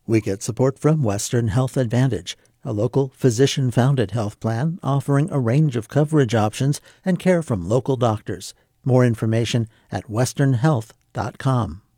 We get support from Western Health Advantage, a local physician-founded health plan offering a range of coverage options and care from local doctors. More information at westernhealth.com.